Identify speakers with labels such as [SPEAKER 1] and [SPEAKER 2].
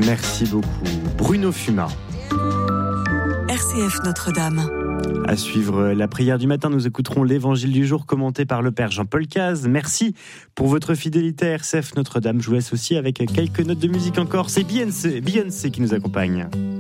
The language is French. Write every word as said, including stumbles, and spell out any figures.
[SPEAKER 1] Merci beaucoup. Bruno Fuma.
[SPEAKER 2] R C F Notre-Dame.
[SPEAKER 1] À suivre la prière du matin, nous écouterons l'évangile du jour commenté par le Père Jean-Paul Caz. Merci pour votre fidélité à R C F Notre-Dame. Je vous laisse aussi avec quelques notes de musique encore. C'est Beyoncé, Beyoncé qui nous accompagne.